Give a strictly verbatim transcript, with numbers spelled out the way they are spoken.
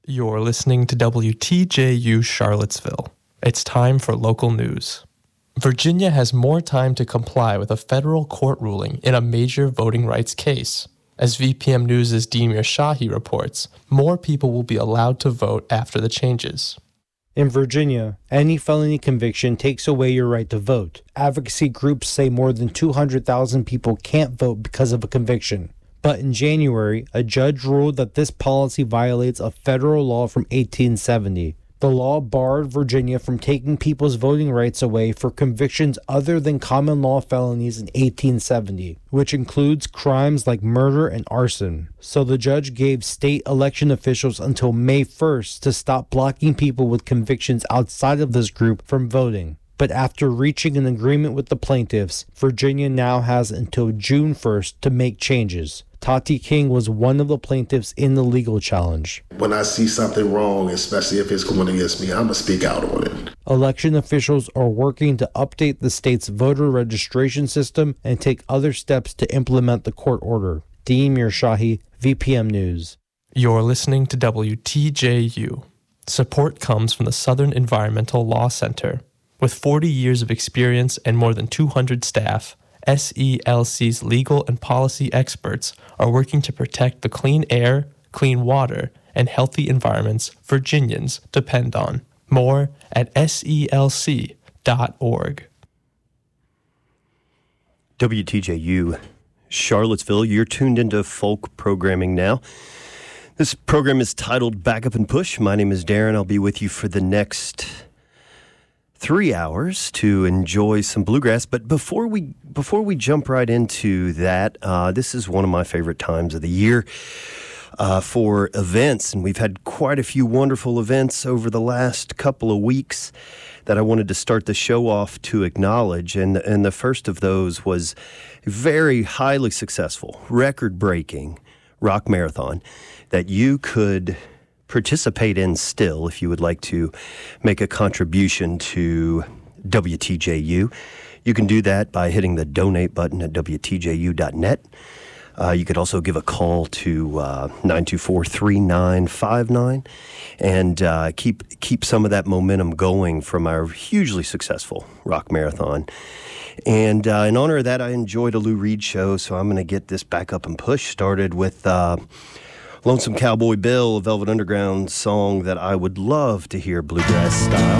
You're listening to W T J U Charlottesville. It's time for local news. Virginia has more time to comply with a federal court ruling in a major voting rights case. As V P M News' Demir Shahi reports, more people will be allowed to vote after the changes. In Virginia, any felony conviction takes away your right to vote. Advocacy groups say more than two hundred thousand people can't vote because of a conviction. But in January, a judge ruled that this policy violates a federal law from eighteen seventy. The law barred Virginia from taking people's voting rights away for convictions other than common law felonies in eighteen seventy, which includes crimes like murder and arson. So the judge gave state election officials until May first to stop blocking people with convictions outside of this group from voting. But after reaching an agreement with the plaintiffs, Virginia now has until June first to make changes. Tati King was one of the plaintiffs in the legal challenge. When I see something wrong, especially if it's going against me, I'm going to speak out on it. Election officials are working to update the state's voter registration system and take other steps to implement the court order. Demir Shahi, V P M News. You're listening to W T J U. Support comes from the Southern Environmental Law Center. With forty years of experience and more than two hundred staff, S E L C's legal and policy experts are working to protect the clean air, clean water, and healthy environments Virginians depend on. More at S E L C dot org. W T J U Charlottesville, you're tuned into folk programming now. This program is titled Back Up and Push. My name is Darren. I'll be with you for the next three hours to enjoy some bluegrass. But before we before we jump right into that, uh, this is one of my favorite times of the year uh, for events. And we've had quite a few wonderful events over the last couple of weeks that I wanted to start the show off to acknowledge. And, and the first of those was a very highly successful, record-breaking rock marathon that you could participate in still if you would like to make a contribution to W T J U. You can do that by hitting the donate button at W T J U dot net. Uh, you could also give a call to uh, nine two four, three nine five nine and uh, keep keep some of that momentum going from our hugely successful rock marathon. And uh, in honor of that, I enjoyed a Lou Reed show, so I'm going to get this Back Up and Push started with Uh, Lonesome Cowboy Bill, a Velvet Underground song that I would love to hear bluegrass style.